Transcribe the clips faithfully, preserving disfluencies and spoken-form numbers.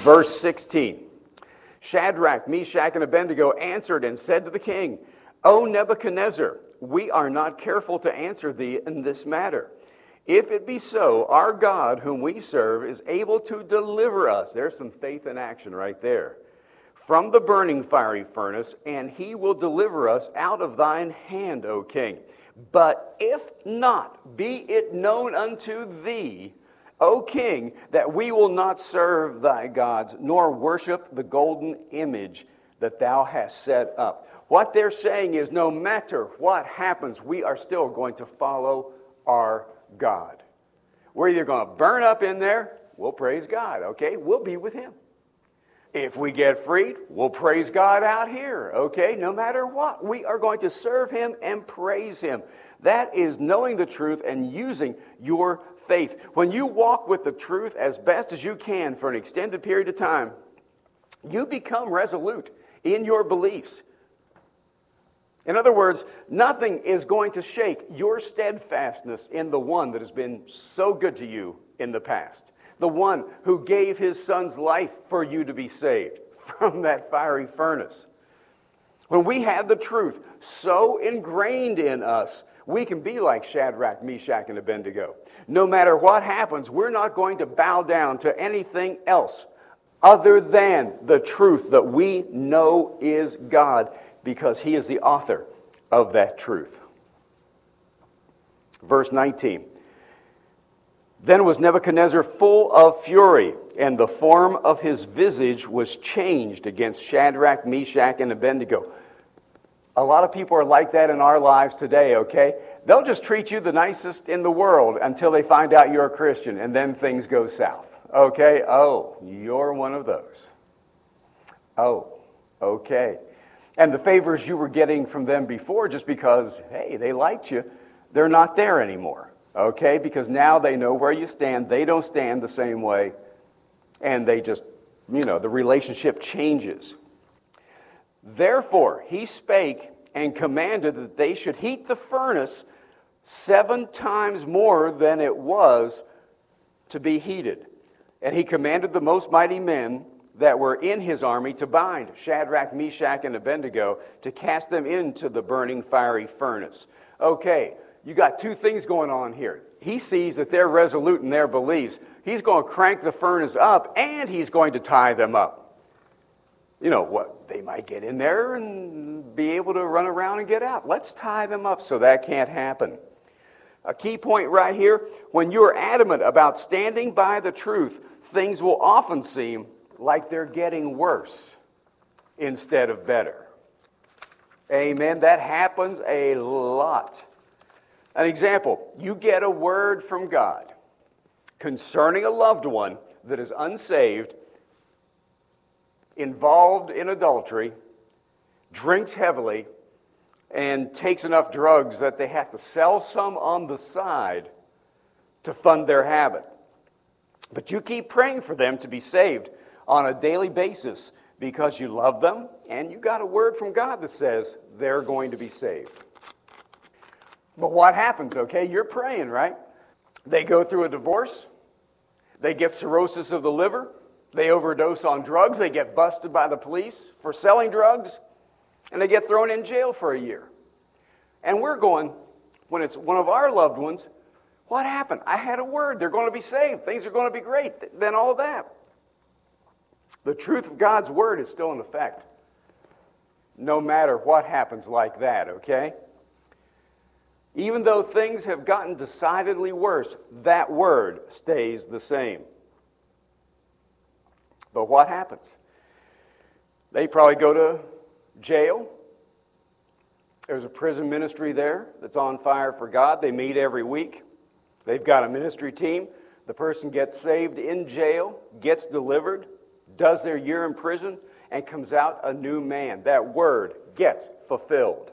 Verse sixteen. Shadrach, Meshach, and Abednego answered and said to the king, O Nebuchadnezzar, we are not careful to answer thee in this matter. If it be so, our God, whom we serve, is able to deliver us. There's some faith in action right there. From the burning fiery furnace, and he will deliver us out of thine hand, O king. But if not, be it known unto thee, O king, that we will not serve thy gods, nor worship the golden image that thou hast set up. What they're saying is, no matter what happens, we are still going to follow our God. We're either going to burn up in there, we'll praise God, okay? We'll be with him. If we get freed, we'll praise God out here, okay? No matter what, we are going to serve him and praise him. That is knowing the truth and using your faith. When you walk with the truth as best as you can for an extended period of time, you become resolute in your beliefs. In other words, nothing is going to shake your steadfastness in the one that has been so good to you in the past. The one who gave his son's life for you to be saved from that fiery furnace. When we have the truth so ingrained in us, we can be like Shadrach, Meshach, and Abednego. No matter what happens, we're not going to bow down to anything else other than the truth that we know is God, because he is the author of that truth. Verse nineteen. Then was Nebuchadnezzar full of fury, and the form of his visage was changed against Shadrach, Meshach, and Abednego. A lot of people are like that in our lives today, okay? They'll just treat you the nicest in the world until they find out you're a Christian, and then things go south, okay? Oh, you're one of those. Oh, okay. And the favors you were getting from them before just because, hey, they liked you, they're not there anymore. Okay, because now they know where you stand. They don't stand the same way. And they just, you know, the relationship changes. Therefore, he spake and commanded that they should heat the furnace seven times more than it was to be heated. And he commanded the most mighty men that were in his army to bind Shadrach, Meshach, and Abednego, to cast them into the burning fiery furnace. Okay. You got two things going on here. He sees that they're resolute in their beliefs. He's going to crank the furnace up, and he's going to tie them up. You know what? They might get in there and be able to run around and get out. Let's tie them up so that can't happen. A key point right here, when you're adamant about standing by the truth, things will often seem like they're getting worse instead of better. Amen. That happens a lot. An example, you get a word from God concerning a loved one that is unsaved, involved in adultery, drinks heavily, and takes enough drugs that they have to sell some on the side to fund their habit. But you keep praying for them to be saved on a daily basis because you love them, and you got a word from God that says they're going to be saved. But what happens, okay? You're praying, right? They go through a divorce. They get cirrhosis of the liver. They overdose on drugs. They get busted by the police for selling drugs. And they get thrown in jail for a year. And we're going, when it's one of our loved ones, what happened? I had a word. They're going to be saved. Things are going to be great. Then all that. The truth of God's word is still in effect, no matter what happens like that, okay? Even though things have gotten decidedly worse, that word stays the same. But what happens? They probably go to jail. There's a prison ministry there that's on fire for God. They meet every week. They've got a ministry team. The person gets saved in jail, gets delivered, does their year in prison, and comes out a new man. That word gets fulfilled.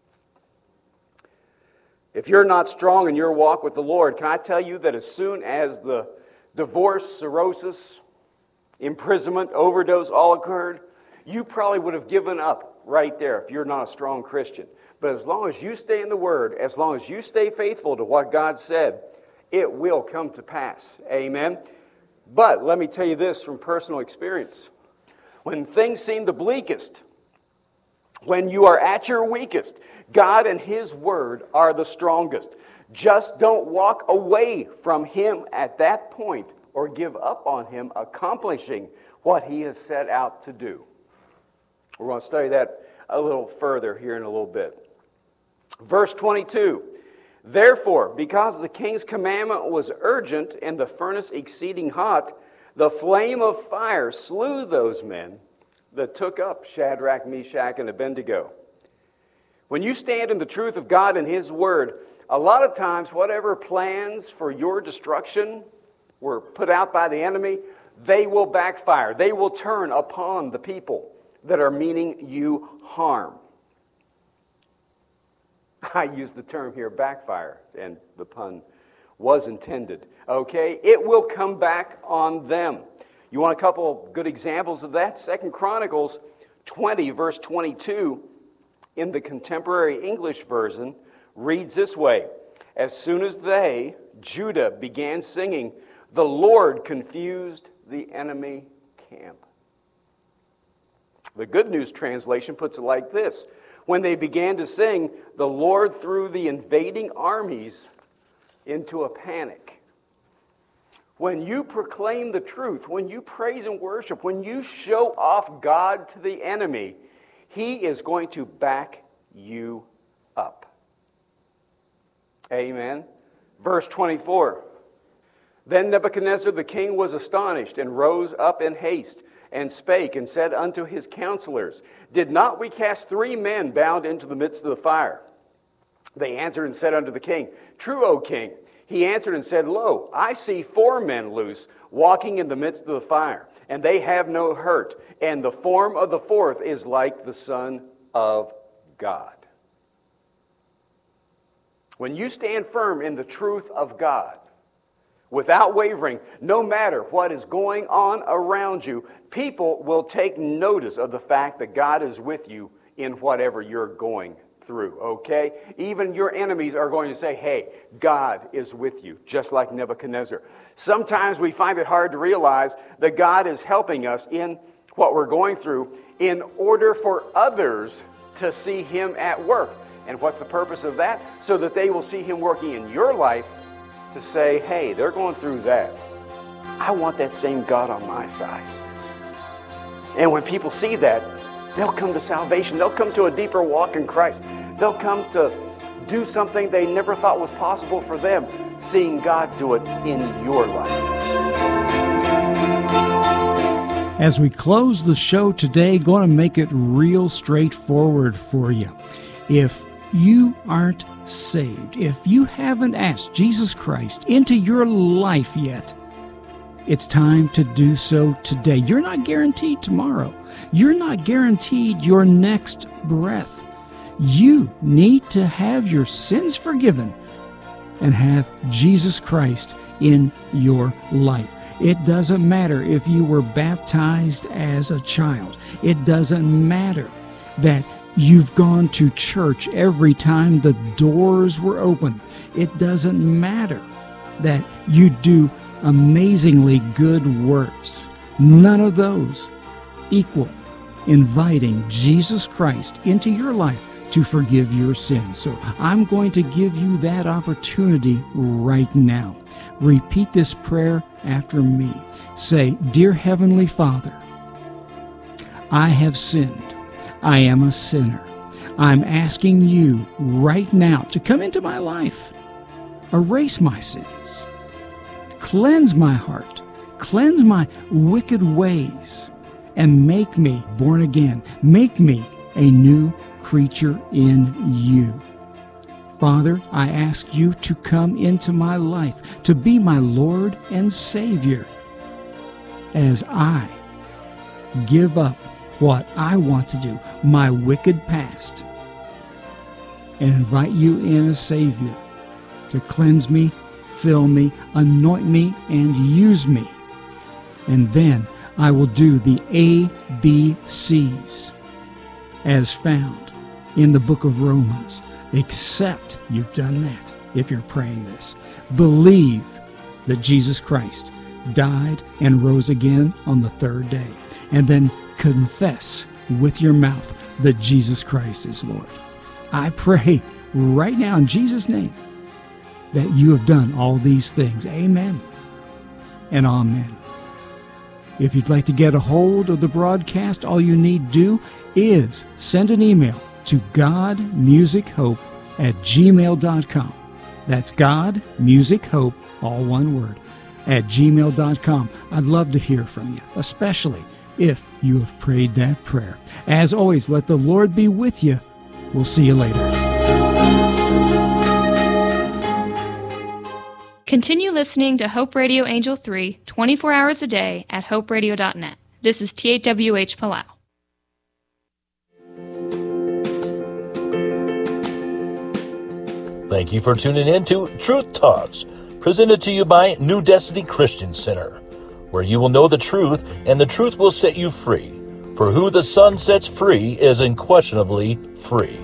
If you're not strong in your walk with the Lord, can I tell you that as soon as the divorce, cirrhosis, imprisonment, overdose all occurred, you probably would have given up right there if you're not a strong Christian. But as long as you stay in the Word, as long as you stay faithful to what God said, it will come to pass. Amen? But let me tell you this from personal experience. When things seem the bleakest, when you are at your weakest, God and His Word are the strongest. Just don't walk away from Him at that point or give up on Him accomplishing what He has set out to do. We're going to study that a little further here in a little bit. Verse twenty-two, therefore, because the king's commandment was urgent and the furnace exceeding hot, the flame of fire slew those men that took up Shadrach, Meshach, and Abednego. When you stand in the truth of God and His Word, a lot of times whatever plans for your destruction were put out by the enemy, they will backfire. They will turn upon the people that are meaning you harm. I use the term here, backfire, and the pun was intended. Okay? It will come back on them. You want a couple of good examples of that? Second Chronicles twenty, verse twenty-two, in the Contemporary English Version, reads this way. As soon as they, Judah, began singing, the Lord confused the enemy camp. The Good News Translation puts it like this. When they began to sing, the Lord threw the invading armies into a panic. When you proclaim the truth, when you praise and worship, when you show off God to the enemy, He is going to back you up. Amen. Verse twenty-four. Then Nebuchadnezzar the king was astonished and rose up in haste and spake and said unto his counselors, did not we cast three men bound into the midst of the fire? They answered and said unto the king, true, O king. He answered and said, lo, I see four men loose, walking in the midst of the fire, and they have no hurt, and the form of the fourth is like the Son of God. When you stand firm in the truth of God, without wavering, no matter what is going on around you, people will take notice of the fact that God is with you in whatever you're going through, okay? Even your enemies are going to say, hey, God is with you, just like Nebuchadnezzar. Sometimes we find it hard to realize that God is helping us in what we're going through in order for others to see Him at work. And what's the purpose of that? So that they will see Him working in your life to say, hey, they're going through that. I want that same God on my side. And when people see that, they'll come to salvation. They'll come to a deeper walk in Christ. They'll come to do something they never thought was possible for them, seeing God do it in your life. As we close the show today, going to make it real straightforward for you. If you aren't saved, if you haven't asked Jesus Christ into your life yet, it's time to do so today. You're not guaranteed tomorrow. You're not guaranteed your next breath. You need to have your sins forgiven and have Jesus Christ in your life. It doesn't matter if you were baptized as a child. It doesn't matter that you've gone to church every time the doors were open. It doesn't matter that you do amazingly good works. None of those equal inviting Jesus Christ into your life to forgive your sins. So I'm going to give you that opportunity right now. Repeat this prayer after me. Say, Dear Heavenly Father, I have sinned. I am a sinner. I'm asking you right now to come into my life. Erase my sins. Cleanse my heart. Cleanse my wicked ways. And make me born again. Make me a new creature in you. Father, I ask you to come into my life, to be my Lord and Savior, as I give up what I want to do, my wicked past, and invite you in as Savior to cleanse me, fill me, anoint me, and use me. And then I will do the A B Cs as found in the book of Romans. Except you've done that if you're praying this. Believe that Jesus Christ died, and rose again on the third day. And then confess with your mouth that Jesus Christ is Lord. I pray right now in Jesus' name that you have done all these things. Amen and amen. If you'd like to get a hold of the broadcast, all you need to do is send an email to godmusichope at gmail dot com. That's godmusichope, all one word, at gmail dot com. I'd love to hear from you, especially if you have prayed that prayer. As always, let the Lord be with you. We'll see you later. Continue listening to Hope Radio Angel three twenty-four hours a day at hope radio dot net. This is T H W H Palau. Thank you for tuning in to Truth Talks, presented to you by New Destiny Christian Center, where you will know the truth and the truth will set you free. For who the Son sets free is unquestionably free.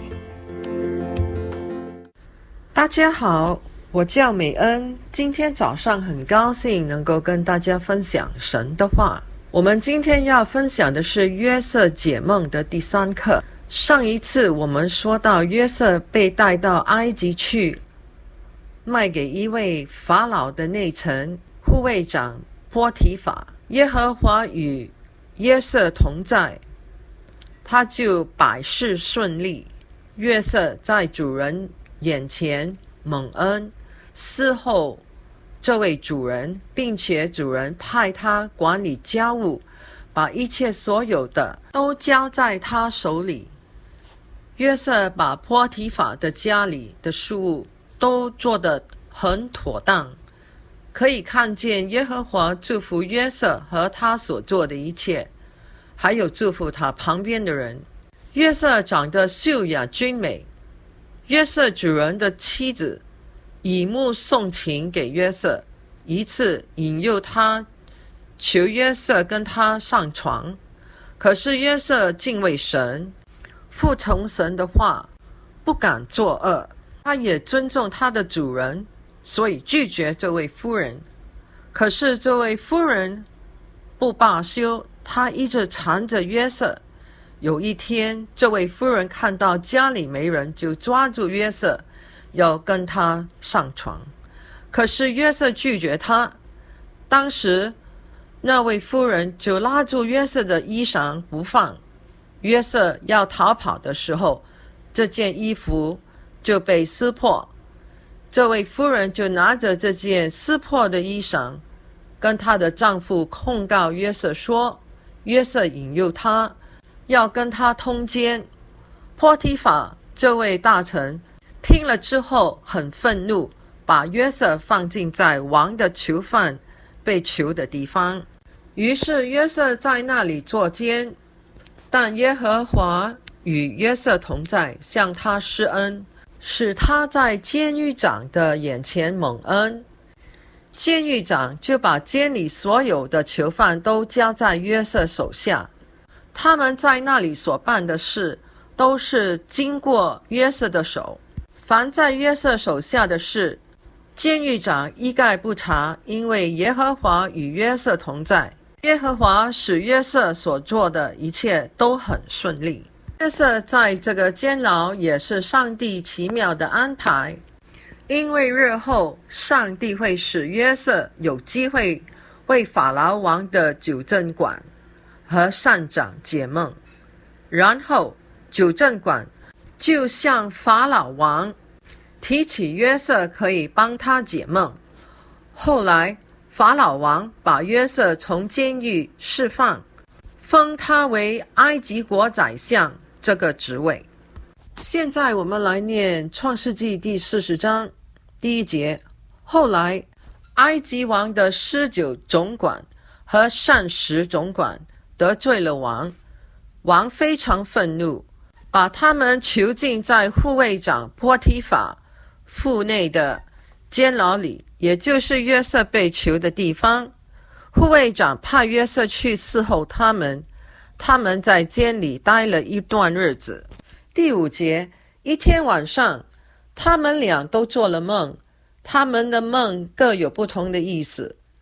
大家好，我叫美恩，今天早上很高兴能够跟大家分享神的话。我们今天要分享的是约瑟解梦的第三课。上一次我们说到约瑟被带到埃及去，卖给一位法老的内臣护卫长波提法。耶和华与约瑟同在，他就百事顺利。约瑟在主人眼前蒙恩，伺候这位主人，并且主人派他管理家务，把一切所有的都交在他手里。约瑟把波提法的家里的事务都做得很妥当，可以看见耶和华祝福约瑟和他所做的一切，还有祝福他旁边的人。约瑟长得秀雅俊美，约瑟主人的妻子以目送情给约瑟，一次引诱他，求约瑟跟他上床。可是约瑟敬畏神，服从神的话，不敢作恶，他也尊重他的主人，所以拒绝这位夫人。可是这位夫人不罢休，她一直缠着约瑟。有一天，这位夫人看到家里没人，就抓住约瑟，要跟他上床。可是约瑟拒绝他。当时那位夫人就拉住约瑟的衣裳不放。约瑟要逃跑的时候，这件衣服就被撕破。这位夫人就拿着这件撕破的衣裳，跟她的丈夫控告约瑟说，约瑟引诱她，要跟他通奸。波提法这位大臣听了之后很愤怒，把约瑟放进在王的囚犯被囚的地方。于是约瑟在那里坐监，但耶和华与约瑟同在，向他施恩，使他在监狱长的眼前蒙恩。监狱长就把监里所有的囚犯都交在约瑟手下，他们在那里所办的事都是经过约瑟的手。凡在约瑟手下的事，监狱长一概不查，因为耶和华与约瑟同在。耶和华使约瑟所做的一切都很顺利。约瑟在这个监牢也是上帝奇妙的安排，因为日后上帝会使约瑟有机会为法老王的九正管和善长解梦，然后九正管就向法老王提起约瑟可以帮他解梦。后来法老王把约瑟从监狱释放，封他为埃及国宰相这个职位。现在我们来念创世纪第四十章第一节。后来埃及王的十九总管和膳食总管得罪了王，王非常愤怒，把他们囚禁在护卫长波提法腹内的监牢里，也就是约瑟被囚的地方。护卫长派约瑟去伺候他们，他们在监里待了一段日子。第五节，一天晚上，他们俩都做了梦，他们的梦各有不同的意思。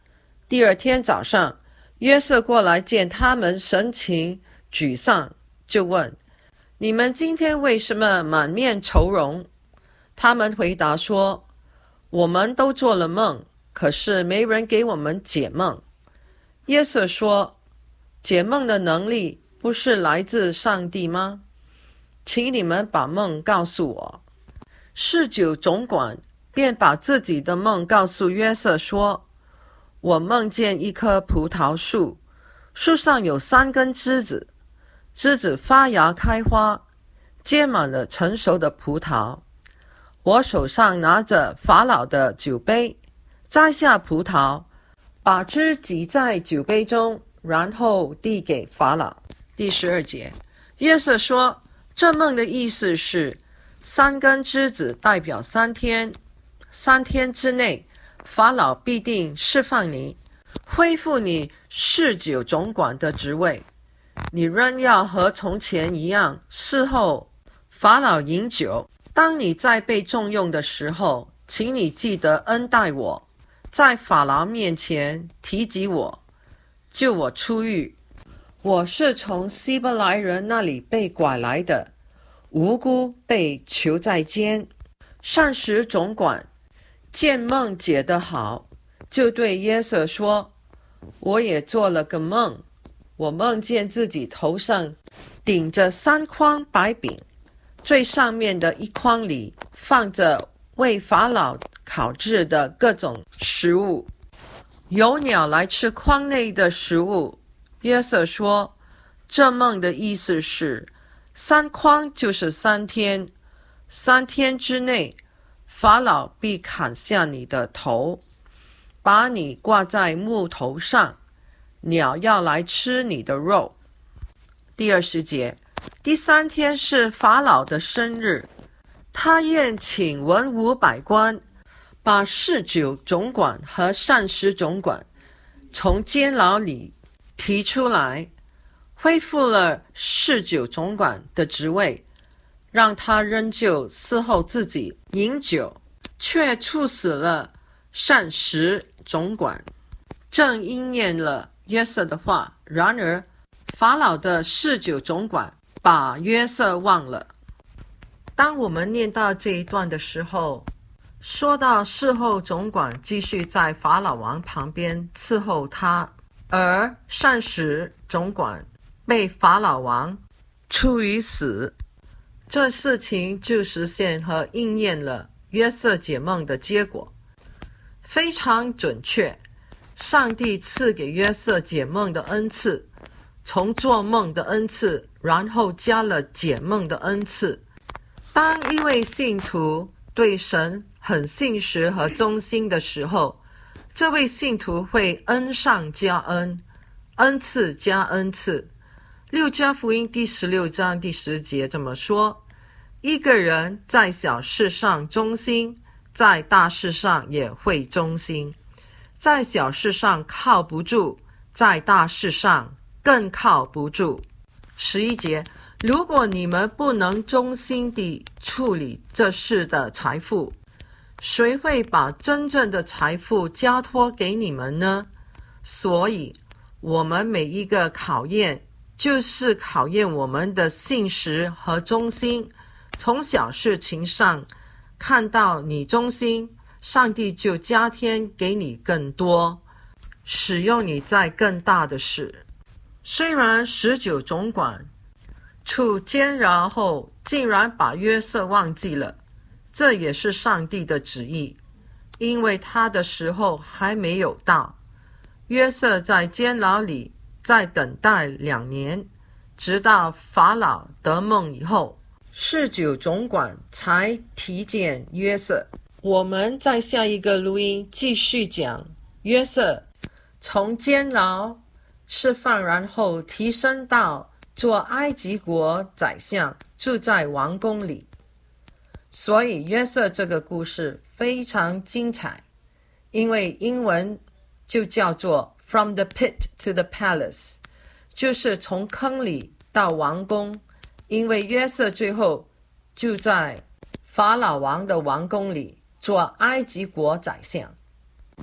第二天早上，约瑟过来见他们，神情沮丧，就问：你们今天为什么满面愁容？他们回答说：我们都做了梦，可是没人给我们解梦。约瑟说：解梦的能力不是来自上帝吗？请你们把梦告诉我。侍酒总管便把自己的梦告诉约瑟说：我梦见一棵葡萄树，树上有三根枝子，枝子发芽开花，结满了成熟的葡萄。我手上拿着法老的酒杯，摘下葡萄，把汁挤在酒杯中，然后递给法老。第十二节，约瑟说，这梦的意思是，三根枝子代表三天，三天之内，法老必定释放你，恢复你侍酒总管的职位。你仍要和从前一样侍候法老饮酒。当你在被重用的时候，请你记得恩待我，在法老面前提及我，救我出狱。我是从希伯来人那里被拐来的，无辜被囚在监。膳食总管见梦解得好，就对约瑟说，我也做了个梦，我梦见自己头上顶着三筐白饼，最上面的一筐里放着为法老烤制的各种食物，有鸟来吃筐内的食物。约瑟说，这梦的意思是，三筐就是三天，三天之内，法老必砍下你的头，把你挂在木头上，鸟要来吃你的肉。第二十节，第三天是法老的生日，他宴请文武百官，把侍酒总管和膳食总管从监牢里提出来，恢复了侍酒总管的职位，让他仍旧伺候自己饮酒，却处死了膳食总管，正应验了约瑟的话。然而法老的侍酒总管把约瑟忘了。当我们念到这一段的时候，说到侍候总管继续在法老王旁边伺候他，而膳食总管被法老王处于死，这事情就实现和应验了约瑟解梦的结果，非常准确。上帝赐给约瑟解梦的恩赐，从做梦的恩赐，然后加了解梦的恩赐。当一位信徒对神很信实和忠心的时候，这位信徒会恩上加恩，恩赐加恩赐。路加福音第十六章第十节这么说，一个人在小事上忠心，在大事上也会忠心，在小事上靠不住，在大事上更靠不住。十一节，如果你们不能忠心地处理这世的财富，谁会把真正的财富交托给你们呢？所以我们每一个考验就是考验我们的信实和忠心。从小事情上看到你忠心，上帝就加添给你更多，使用你在更大的事。虽然十九总管处监牢后竟然把约瑟忘记了，这也是上帝的旨意，因为他的时候还没有到。约瑟在监牢里再等待两年，直到法老得梦以后，侍酒总管才提见约瑟。我们在下一个录音继续讲约瑟从监牢释放，然后提升到做埃及国宰相，住在王宫里。所以约瑟这个故事非常精彩，因为英文就叫做 From the pit to the palace， 就是从坑里到王宫，因为约瑟最后就在法老王的王宫里做埃及国宰相。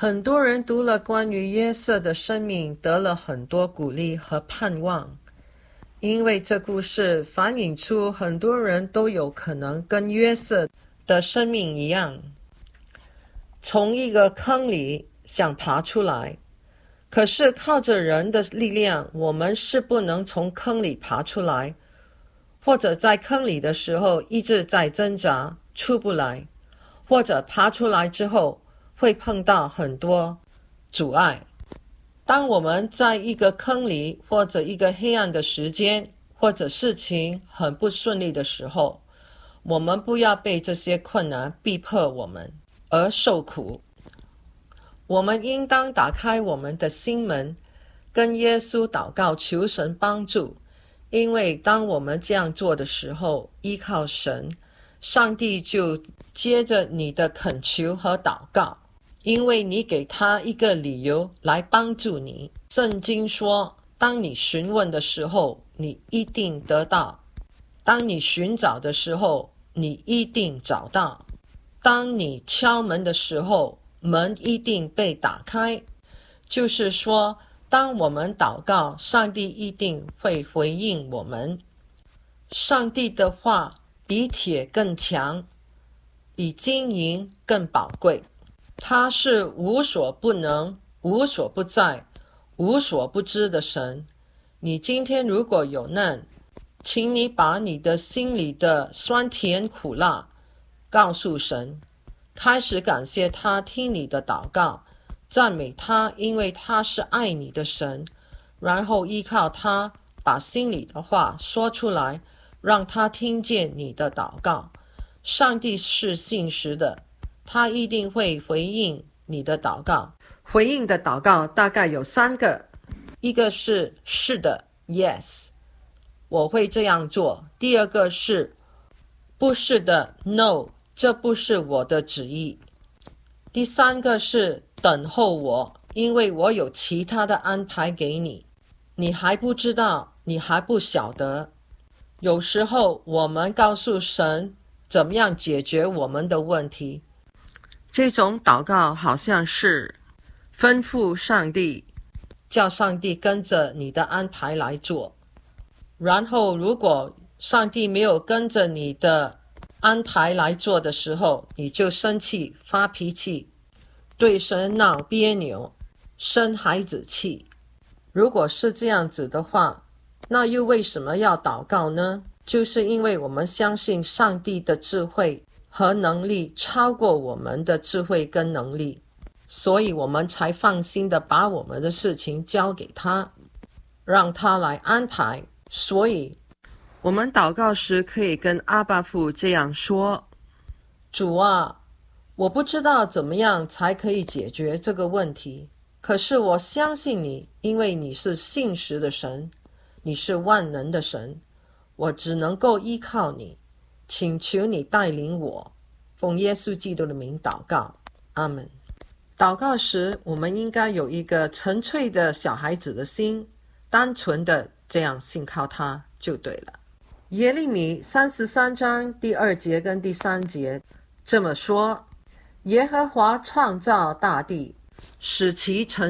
很多人读了关于约瑟的生命，得了很多鼓励和盼望，因为这故事反映出很多人都有可能跟约瑟的生命一样，从一个坑里想爬出来，可是靠着人的力量，我们是不能从坑里爬出来，或者在坑里的时候一直在挣扎出不来，或者爬出来之后会碰到很多阻碍。当我们在一个坑里，或者一个黑暗的时间，或者事情很不顺利的时候，我们不要被这些困难逼迫我们而受苦。我们应当打开我们的心门，跟耶稣祷告，求神帮助。因为当我们这样做的时候，依靠神，上帝就接着你的恳求和祷告，因为你给他一个理由来帮助你。圣经说，当你询问的时候，你一定得到；当你寻找的时候，你一定找到；当你敲门的时候，门一定被打开。就是说，当我们祷告，上帝一定会回应我们。上帝的话比铁更强，比金银更宝贵。他是无所不能、无所不在、无所不知的神。你今天如果有难，请你把你的心里的酸甜苦辣告诉神，开始感谢他听你的祷告，赞美他，因为他是爱你的神，然后依靠他把心里的话说出来，让他听见你的祷告。上帝是信实的，他一定会回应你的祷告。回应的祷告大概有三个，一个是是的 Yes， 我会这样做。第二个是不是的 No， 这不是我的旨意。第三个是等候我，因为我有其他的安排给你，你还不知道，你还不晓得。有时候我们告诉神怎么样解决我们的问题，这种祷告好像是吩咐上帝，叫上帝跟着你的安排来做。然后如果上帝没有跟着你的安排来做的时候，你就生气发脾气，对神闹别扭，生孩子气。如果是这样子的话，那又为什么要祷告呢？就是因为我们相信上帝的智慧和能力超过我们的智慧跟能力，所以我们才放心的把我们的事情交给他，让他来安排。所以我们祷告时可以跟阿爸父这样说，主啊，我不知道怎么样才可以解决这个问题，可是我相信你，因为你是信实的神，你是万能的神，我只能够依靠你，请求你带领我，奉耶稣基督的名祷告，阿们。祷告时我们应该有一个纯粹的小孩子的心，单纯的这样信靠他就对了。耶利米三十三章第二节跟第三节这么说，耶和华创造大地，使其成